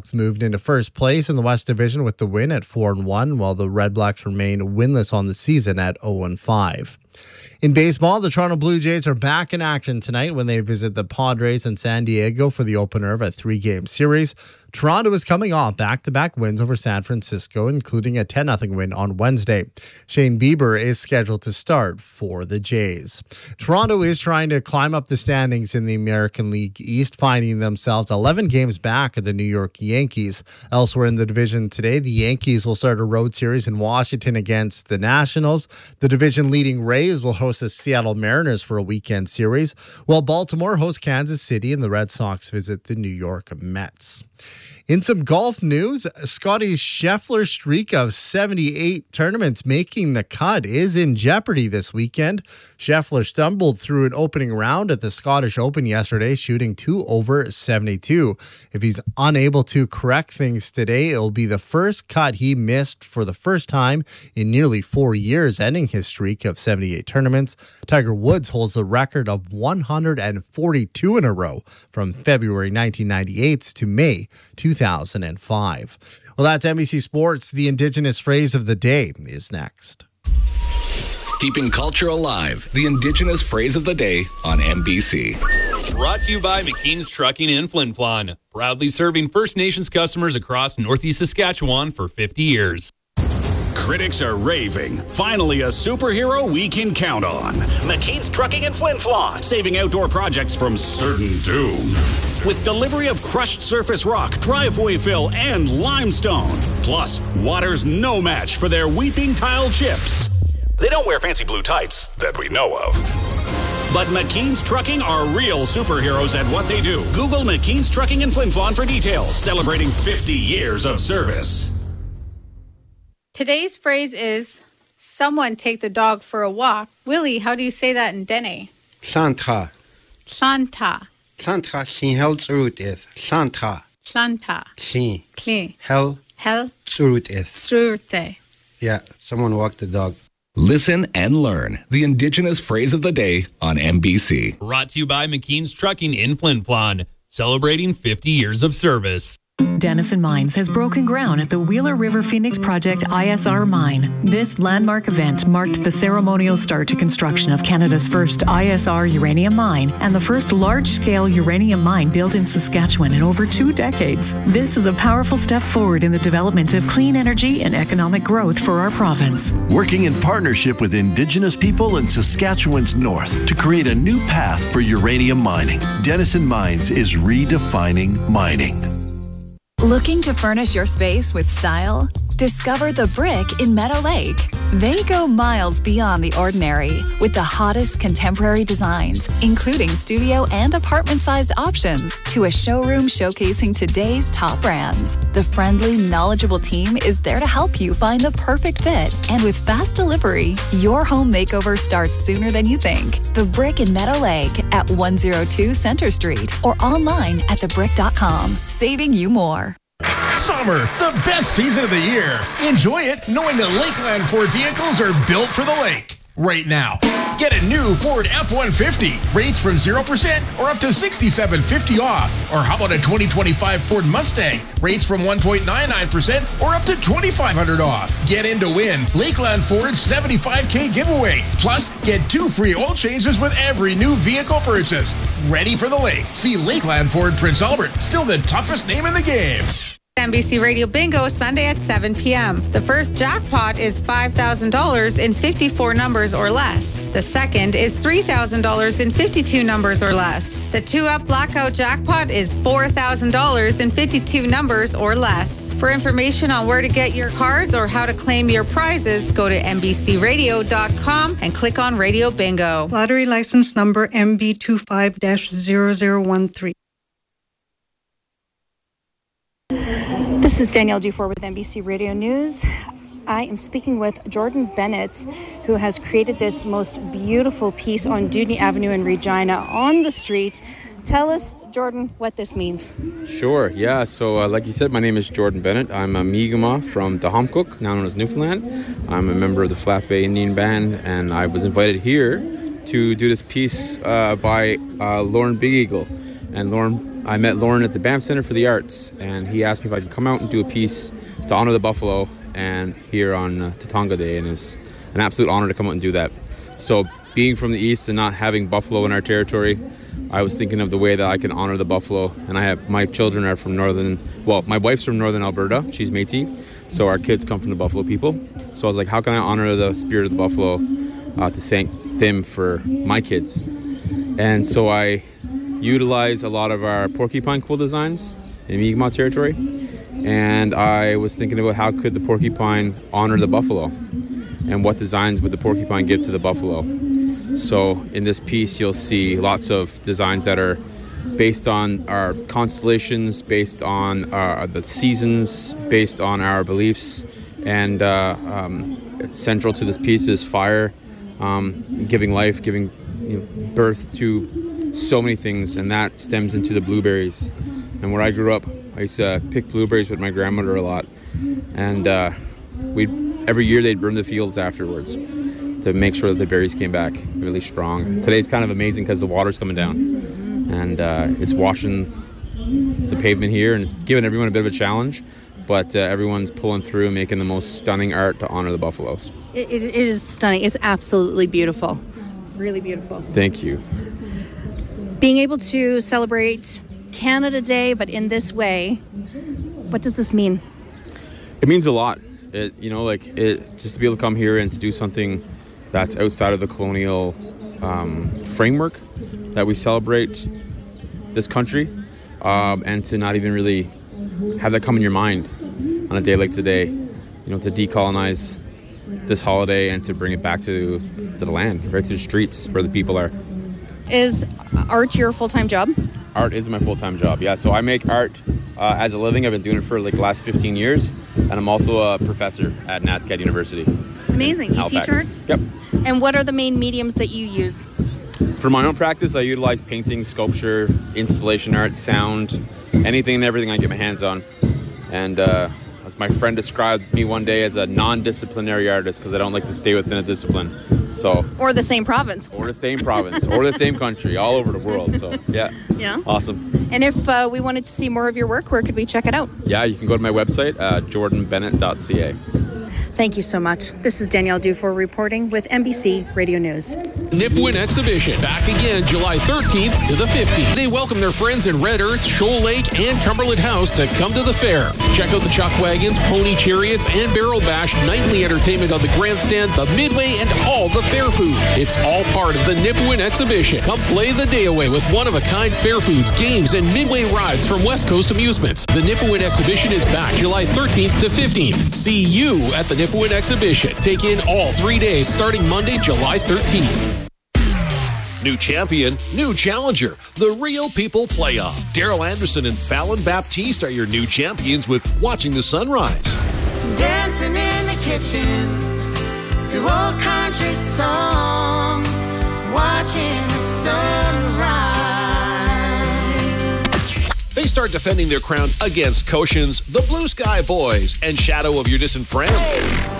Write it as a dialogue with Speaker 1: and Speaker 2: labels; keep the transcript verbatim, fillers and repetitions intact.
Speaker 1: Elks moved into first place in the West Division with the win at four and one, while the Red Blacks remain winless on the season at oh and five. In baseball, the Toronto Blue Jays are back in action tonight when they visit the Padres in San Diego for the opener of a three-game series. Toronto is coming off back-to-back wins over San Francisco, including a ten nothing win on Wednesday. Shane Bieber is scheduled to start for the Jays. Toronto is trying to climb up the standings in the American League East, finding themselves eleven games back of the New York Yankees. Elsewhere in the division today, the Yankees will start a road series in Washington against the Nationals. The division-leading Rays will host the Seattle Mariners for a weekend series, while Baltimore hosts Kansas City and the Red Sox visit the New York Mets. In some golf news, Scottie Scheffler's streak of seventy-eight tournaments making the cut is in jeopardy this weekend. Scheffler stumbled through an opening round at the Scottish Open yesterday, shooting two over seventy-two. If he's unable to correct things today, it will be the first cut he missed for the first time in nearly four years, ending his streak of seventy-eight tournaments. Tiger Woods holds the record of one hundred forty-two in a row from February nineteen ninety-eight to May two thousand five. Well, that's N B C Sports. The Indigenous phrase of the day is next.
Speaker 2: Keeping culture alive. The Indigenous phrase of the day on N B C.
Speaker 3: Brought to you by McKean's Trucking in Flin Flon. Proudly serving First Nations customers across Northeast Saskatchewan for fifty years.
Speaker 4: Critics are raving. Finally, a superhero we can count on. McKean's Trucking in Flin Flon, saving outdoor projects from certain doom. With delivery of crushed surface rock, driveway fill, and limestone. Plus, water's no match for their weeping tile chips. They don't wear fancy blue tights that we know of. But McKean's Trucking are real superheroes at what they do. Google McKean's Trucking in Flin Flon for details. Celebrating fifty years of service.
Speaker 5: Today's phrase is, someone take the dog for a walk. Willie, how do you say that in Dene?
Speaker 6: Santa.
Speaker 5: Santa.
Speaker 6: Santa, sin hel zurut is. Santa.
Speaker 5: Santa.
Speaker 6: Sin.
Speaker 5: Clean.
Speaker 6: Hel.
Speaker 5: Hel.
Speaker 6: Zurut is.
Speaker 5: Zrute.
Speaker 6: Yeah, someone walked the dog.
Speaker 2: Listen and learn the Indigenous phrase of the day on N B C.
Speaker 3: Brought to you by McKean's Trucking in Flin Flon, celebrating fifty years of service.
Speaker 7: Denison Mines has broken ground at the Wheeler River Phoenix Project I S R mine. This landmark event marked the ceremonial start to construction of Canada's first I S R uranium mine and the first large-scale uranium mine built in Saskatchewan in over two decades. This is a powerful step forward in the development of clean energy and economic growth for our province.
Speaker 8: Working in partnership with Indigenous people in Saskatchewan's north to create a new path for uranium mining. Denison Mines is redefining mining.
Speaker 9: Looking to furnish your space with style? Discover The Brick in Meadow Lake. They go miles beyond the ordinary with the hottest contemporary designs, including studio and apartment-sized options, to a showroom showcasing today's top brands. The friendly, knowledgeable team is there to help you find the perfect fit. And with fast delivery, your home makeover starts sooner than you think. The Brick in Meadow Lake at one oh two Center Street or online at the brick dot com. Saving you more.
Speaker 10: Summer, the best season of the year. Enjoy it knowing that Lakeland Ford vehicles are built for the lake. Right now, get a new Ford F one fifty. Rates from zero percent or up to sixty-seven fifty off. Or how about a twenty twenty-five Ford Mustang? Rates from one point nine nine percent or up to twenty-five hundred off. Get in to win Lakeland Ford's seventy-five K giveaway. Plus, get two free oil changes with every new vehicle purchase. Ready for the lake. See Lakeland Ford Prince Albert, still the toughest name in the game.
Speaker 5: N B C Radio Bingo Sunday at seven p.m. The first jackpot is five thousand dollars in fifty-four numbers or less. The second is three thousand dollars in fifty-two numbers or less. The two-up blackout jackpot is four thousand dollars in fifty-two numbers or less. For information on where to get your cards or how to claim your prizes, go to N B C radio dot com and click on Radio Bingo.
Speaker 11: Lottery license number M B two five dash zero zero one three.
Speaker 12: This is Danielle Dufour with N B C Radio News. I am speaking with Jordan Bennett, who has created this most beautiful piece on Dewdney Avenue in Regina on the street. Tell us, Jordan, what this means.
Speaker 13: Sure, yeah. So uh, like you said, my name is Jordan Bennett. I'm a Mi'kmaq from Dahomkuk, now known as Newfoundland. I'm a member of the Flat Bay Indian Band, and I was invited here to do this piece uh, by uh, Lauren Big Eagle. And Lauren I met Lauren at the Banff Center for the Arts, and he asked me if I could come out and do a piece to honor the buffalo and here on uh, Tatonga Day, and it was an absolute honor to come out and do that. So being from the East and not having buffalo in our territory, I was thinking of the way that I can honor the buffalo. And I have, my children are from northern, well, my wife's from northern Alberta, she's Métis, so our kids come from the buffalo people. So I was like, how can I honor the spirit of the buffalo uh, to thank them for my kids? And so I utilize a lot of our porcupine quill designs in Mi'kmaq territory, and I was thinking about how could the porcupine honor the buffalo, and what designs would the porcupine give to the buffalo. So in this piece you'll see lots of designs that are based on our constellations, based on our, the seasons, based on our beliefs, and uh, um, central to this piece is fire, um, giving life, giving you know, birth to so many things, and that stems into the blueberries. And where I grew up, I used to pick blueberries with my grandmother a lot, and uh, we every year they'd burn the fields afterwards to make sure that the berries came back really strong. Today it's kind of amazing because the water's coming down, and uh, it's washing the pavement here, and it's giving everyone a bit of a challenge, but uh, everyone's pulling through and making the most stunning art to honor the buffaloes.
Speaker 12: It, it, it is stunning. It's absolutely beautiful. Really beautiful.
Speaker 13: Thank you.
Speaker 12: Being able to celebrate Canada Day, but in this way, what does this mean?
Speaker 13: It means a lot. It, you know, like it, just to be able to come here and to do something that's outside of the colonial um, framework that we celebrate this country, um, and to not even really have that come in your mind on a day like today, you know, to decolonize this holiday and to bring it back to, to the land, right to the streets where the people are.
Speaker 12: Is art your full-time job?
Speaker 13: Art is my full-time job, yeah. So I make art uh, as a living. I've been doing it for like the last fifteen years, and I'm also a professor at NSCAD University.
Speaker 12: Amazing. You
Speaker 13: Halifax.
Speaker 12: teach art?
Speaker 13: Yep.
Speaker 12: And what are the main mediums that you use?
Speaker 13: For my own practice, I utilize painting, sculpture, installation art, sound, anything and everything I get my hands on. And uh, as my friend described me one day, as a non-disciplinary artist, because I don't like to stay within a discipline. So.
Speaker 12: Or the same province.
Speaker 13: Or the same province, or the same country, all over the world. So, yeah.
Speaker 12: Yeah.
Speaker 13: Awesome.
Speaker 12: And if uh, we wanted to see more of your work, where could we check it out?
Speaker 13: Yeah, you can go to my website, uh, jordan bennett dot c a.
Speaker 12: Thank you so much. This is Danielle Dufour reporting with N B C Radio News.
Speaker 10: Nipawin Exhibition, back again July thirteenth to the fifteenth. They welcome their friends in Red Earth, Shoal Lake, and Cumberland House to come to the fair. Check out the chuck wagons, pony chariots, and barrel bash, nightly entertainment on the grandstand, the midway, and all the fair food. It's all part of the Nipawin Exhibition. Come play the day away with one-of-a-kind fair foods, games, and midway rides from West Coast Amusements. The Nipawin Exhibition is back July thirteenth to fifteenth. See you at the Nipawin Exhibition. Take in all three days starting Monday, July thirteenth.
Speaker 14: New champion, new challenger, the Real People Playoff. Daryl Anderson and Fallon Baptiste are your new champions with Watching the Sunrise.
Speaker 15: Dancing in the kitchen to old country songs, watching the sunrise.
Speaker 14: They start defending their crown against Cochin's The Blue Sky Boys and Shadow of Your Distant Friend.